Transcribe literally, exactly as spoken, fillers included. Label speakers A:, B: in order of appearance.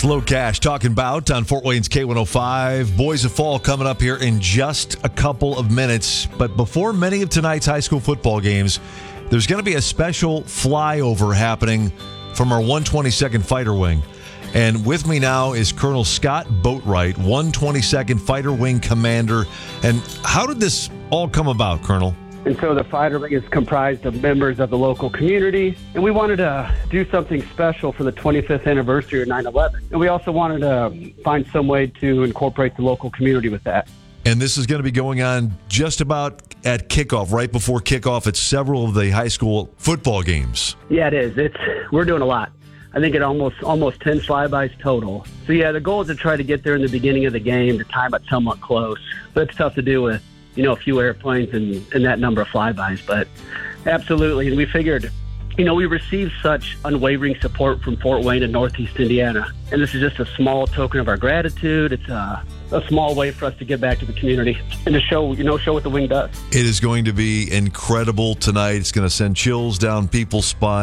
A: Slow Cash talking about on Fort Wayne's K one oh five. Boys of Fall coming up here in just a couple of minutes. But before many of tonight's high school football games, there's going to be a special flyover happening from our one twenty-second Fighter Wing. And with me now is Colonel Scott Boatwright, one twenty-second Fighter Wing Commander. And how did this all come about, Colonel?
B: And so the Fighter Wing is comprised of members of the local community, and we wanted to do something special for the twenty-fifth anniversary of nine eleven. And we also wanted to find some way to incorporate the local community with that.
A: And this is going to be going on just about at kickoff, right before kickoff at several of the high school football games.
B: Yeah, it is. It's we're doing a lot. I think it almost almost ten flybys total. So yeah, the goal is to try to get there in the beginning of the game, to time it somewhat close. But it's tough to do with, you know, a few airplanes and, and that number of flybys. But absolutely, and we figured, you know, we received such unwavering support from Fort Wayne and Northeast Indiana. And this is just a small token of our gratitude. It's a, a small way for us to give back to the community and to show, you know, show what the wing does.
A: It is going to be incredible tonight. It's going to send chills down people's spines.